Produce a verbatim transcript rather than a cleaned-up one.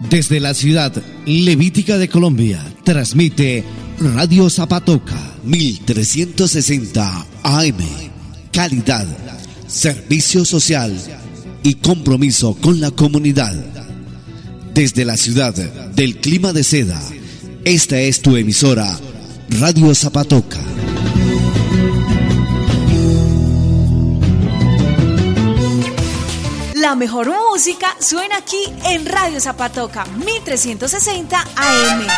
Desde la ciudad levítica de Colombia, transmite Radio Zapatoca mil trescientos sesenta A M. Calidad, servicio social y compromiso con la comunidad. Desde la ciudad del clima de seda, esta es tu emisora, Radio Zapatoca. La mejor música suena aquí en Radio Zapatoca mil trescientos sesenta A M.